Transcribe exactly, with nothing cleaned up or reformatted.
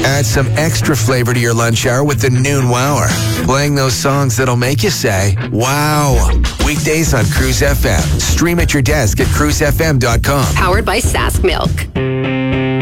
Add some extra flavor to your lunch hour with the Noon Wower. Playing those songs that'll make you say, wow. Weekdays on Cruise F M. Stream at your desk at cruise f m dot com. Powered by Sask Milk.